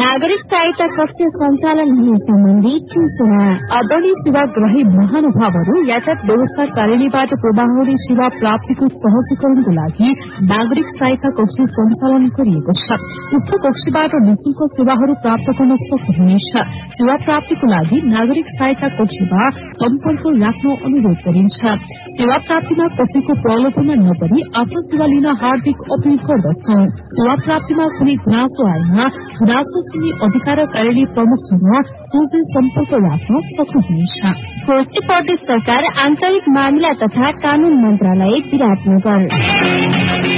नागरिक सहायता कक्ष सञ्चालन हुने सम्बन्धी सूचना। आदरणीय सेवाग्राही महानुभावहरू, यातायात व्यवस्थाकारिणीबाट प्रवाहरी सेवा प्राप्तिको सहजीकरणको लागि नागरिक सहायता कक्ष सञ्चालन गरिएको छ। उक्त कक्षबाट निशुल्क सेवाहरू प्राप्त गर्न सक्नुहुनेछ। सेवा प्राप्तिको लागि नागरिक सहायता कक्षमा सम्पर्क राख्न अनुरोध गरिन्छ। सेवा प्राप्तिमा कसैको प्रलोभनमा नपरी आफ्नो सेवा लिन हार्दिक अपील गर्दछौं। सेवा प्राप्तिमा कुनै गुनासो आएमा गुनासो सुन्ने अधिकारकारिणी प्रमुखसँग सोझै सम्पर्क राख्न सक्नुहुनेछ। कोशी प्रदेश सरकार आन्तरिक मामिला तथा कानून मन्त्रालय विराटनगर।